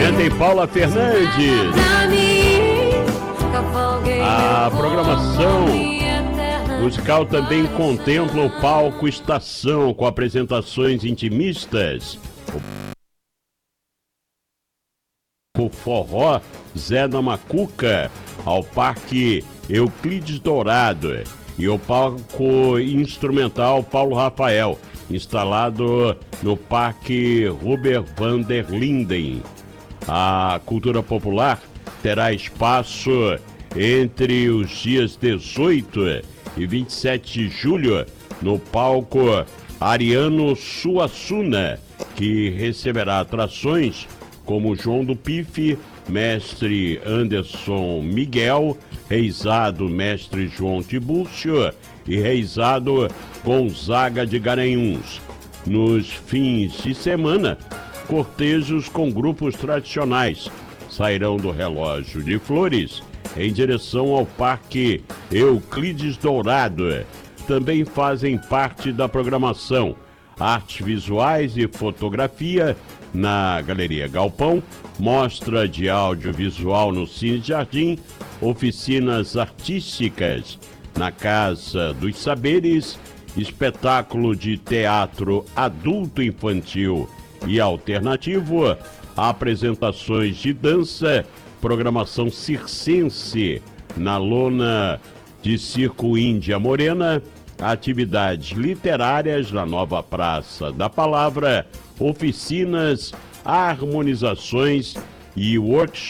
Amanhã tem Paula Fernandes. A programação musical também contempla o palco Estação, com apresentações intimistas. O forró Zé da Macuca, ao Parque Euclides Dourado, e o palco instrumental Paulo Rafael, instalado no Parque Robert van der Linden. A cultura popular terá espaço entre os dias 18 e 27 de julho no palco Ariano Suassuna, que receberá atrações como João do Pife, mestre Anderson Miguel, reizado mestre João Tibúrcio e reizado Gonzaga de Garanhuns. Nos fins de semana, cortejos com grupos tradicionais sairão do Relógio de Flores em direção ao Parque Euclides Dourado. Também fazem parte da programação artes visuais e fotografia na Galeria Galpão, mostra de audiovisual no Cine Jardim, oficinas artísticas na Casa dos Saberes, espetáculo de teatro adulto, infantil e alternativo, apresentações de dança, programação circense na lona de Circo Índia Morena, atividades literárias na nova Praça da Palavra, oficinas, harmonizações e workshops